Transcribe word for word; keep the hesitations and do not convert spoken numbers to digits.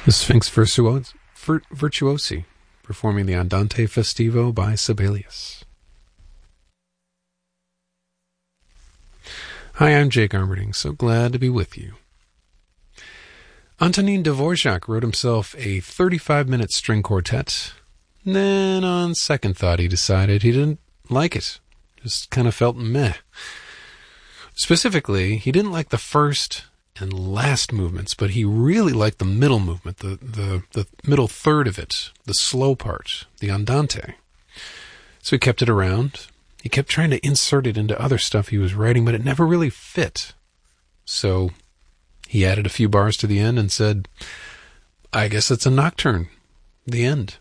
The Sphinx Virtuosi, Virtuosi, performing the Andante Festivo by Sibelius. Hi, I'm Jake Armerding, so glad to be with you. Antonin Dvorak wrote himself a thirty-five minute string quartet. Then, on second thought, he decided he didn't like it. Just kind of felt meh. Specifically, he didn't like the first and last movements, but he really liked the middle movement, the, the, the middle third of it, the slow part, the andante. So he kept it around. He kept trying to insert it into other stuff he was writing, but it never really fit. So he added a few bars to the end and said, I guess it's a nocturne. The end.